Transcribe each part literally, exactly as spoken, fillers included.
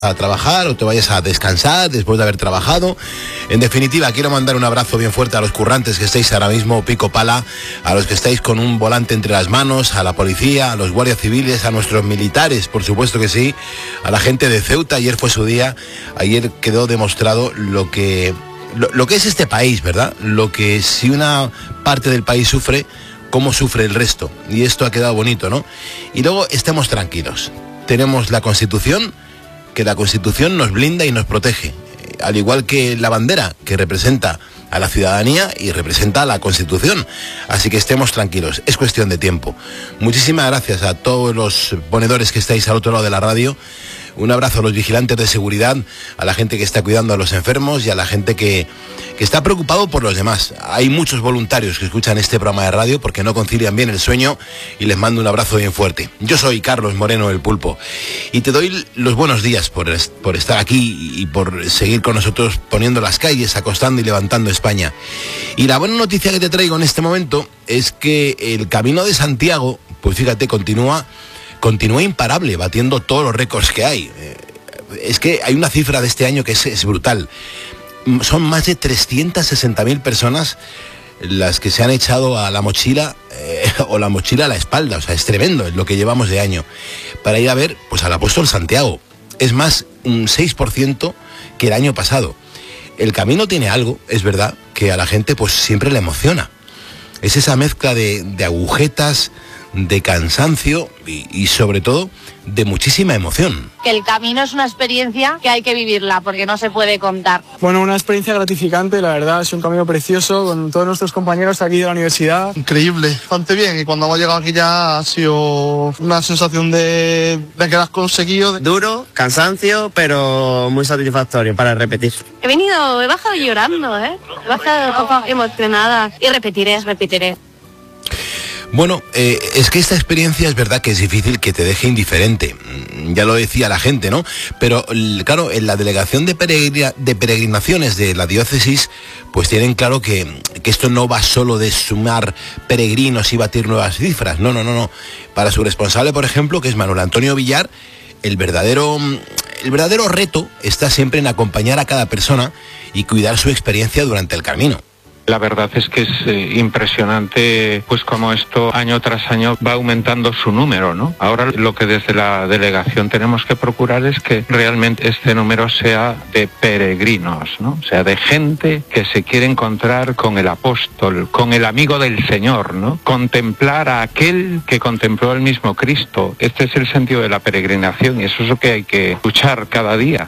a trabajar o te vayas a descansar después de haber trabajado. En definitiva, quiero mandar un abrazo bien fuerte a los currantes que estáis ahora mismo pico pala, a los que estáis con un volante entre las manos, a la policía, a los guardias civiles, a nuestros militares, por supuesto que sí, a la gente de Ceuta. Ayer fue su día, ayer quedó demostrado lo que, lo, lo que es este país, ¿verdad? Lo que si una parte del país sufre, cómo sufre el resto. Y esto ha quedado bonito, ¿no? Y luego estemos tranquilos. Tenemos la Constitución, que la Constitución nos blinda y nos protege, al igual que la bandera, que representa a la ciudadanía y representa a la Constitución. Así que estemos tranquilos, es cuestión de tiempo. Muchísimas gracias a todos los ponedores que estáis al otro lado de la radio. Un abrazo a los vigilantes de seguridad, a la gente que está cuidando a los enfermos y a la gente que, que está preocupado por los demás. Hay muchos voluntarios que escuchan este programa de radio porque no concilian bien el sueño, y les mando un abrazo bien fuerte. Yo soy Carlos Moreno, el Pulpo, y te doy los buenos días por, por estar aquí y por seguir con nosotros poniendo las calles, acostando y levantando España. Y la buena noticia que te traigo en este momento es que el Camino de Santiago, pues fíjate, continúa... continúa imparable, batiendo todos los récords que hay. Es que hay una cifra de este año que es, es brutal. Son más de trescientas sesenta mil personas las que se han echado a la mochila eh, o la mochila a la espalda. O sea, es tremendo lo que llevamos de año para ir a ver pues al apóstol Santiago. Es más, un seis por ciento que el año pasado. El camino tiene algo, es verdad, que a la gente pues siempre le emociona. Es esa mezcla de, de agujetas, de cansancio y, y sobre todo de muchísima emoción. Que el camino es una experiencia que hay que vivirla porque no se puede contar. Bueno, una experiencia gratificante, la verdad, es un camino precioso con todos nuestros compañeros aquí de la universidad. Increíble, bastante bien, y cuando hemos llegado aquí ya ha sido una sensación de, de que lo has conseguido. Duro, cansancio, pero muy satisfactorio para repetir. He venido, he bajado llorando, ¿eh? He bajado un poco emocionada y repetiré, repetiré. Bueno, eh, es que esta experiencia es verdad que es difícil que te deje indiferente, ya lo decía la gente, ¿no? Pero claro, en la delegación de, peregrina, de peregrinaciones de la diócesis, pues tienen claro que, que esto no va solo de sumar peregrinos y batir nuevas cifras, no, no, no, no. Para su responsable, por ejemplo, que es Manuel Antonio Villar, el verdadero, el verdadero reto está siempre en acompañar a cada persona y cuidar su experiencia durante el camino. La verdad es que es eh, impresionante pues como esto año tras año va aumentando su número, ¿no? Ahora lo que desde la delegación tenemos que procurar es que realmente este número sea de peregrinos, ¿no? O sea, de gente que se quiere encontrar con el apóstol, con el amigo del Señor, ¿no? Contemplar a aquel que contempló el mismo Cristo. Este es el sentido de la peregrinación y eso es lo que hay que luchar cada día.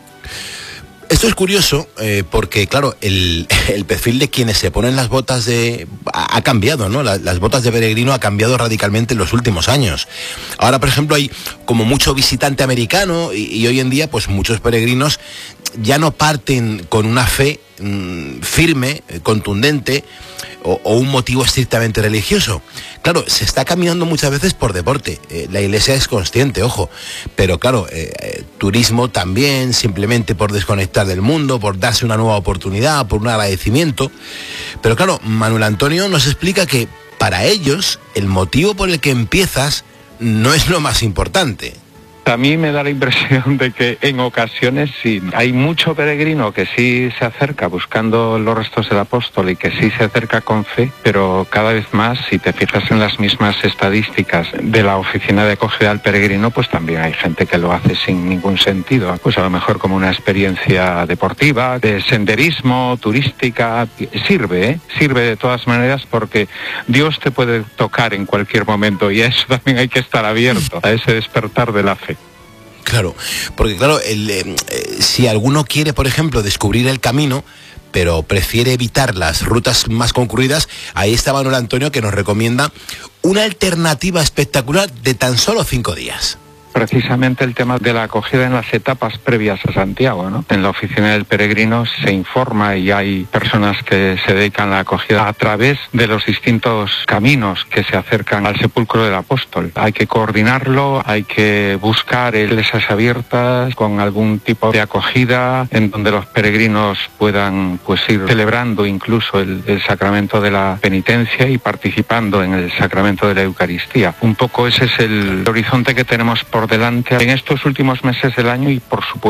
Esto es curioso eh, porque, claro, el, el perfil de quienes se ponen las botas de... ha, ha cambiado, ¿no? La, las botas de peregrino ha cambiado radicalmente en los últimos años. Ahora, por ejemplo, hay como mucho visitante americano y, y hoy en día, pues muchos peregrinos ya no parten con una fe mmm, firme, contundente, o, o un motivo estrictamente religioso. Claro, se está caminando muchas veces por deporte, eh, la iglesia es consciente, ojo, pero claro, eh, eh, turismo también, simplemente por desconectar del mundo, por darse una nueva oportunidad, por un agradecimiento. Pero claro, Manuel Antonio nos explica que para ellos el motivo por el que empiezas no es lo más importante. A mí me da la impresión de que en ocasiones sí, hay mucho peregrino que sí se acerca buscando los restos del apóstol y que sí se acerca con fe, pero cada vez más, si te fijas en las mismas estadísticas de la oficina de acogida al peregrino, pues también hay gente que lo hace sin ningún sentido, pues a lo mejor como una experiencia deportiva, de senderismo, turística, sirve, ¿eh? Sirve de todas maneras porque Dios te puede tocar en cualquier momento y a eso también hay que estar abierto, a ese despertar de la fe. Claro, porque claro, el, eh, si alguno quiere, por ejemplo, descubrir el camino, pero prefiere evitar las rutas más concurridas, ahí está Manuel Antonio que nos recomienda una alternativa espectacular de tan solo cinco días. Precisamente el tema de la acogida en las etapas previas a Santiago, ¿no? En la oficina del peregrino se informa y hay personas que se dedican a la acogida a través de los distintos caminos que se acercan al sepulcro del apóstol. Hay que coordinarlo, hay que buscar iglesias abiertas con algún tipo de acogida en donde los peregrinos puedan pues ir celebrando incluso el, el sacramento de la penitencia y participando en el sacramento de la Eucaristía. Un poco ese es el horizonte que tenemos por delante en estos últimos meses del año y por supuesto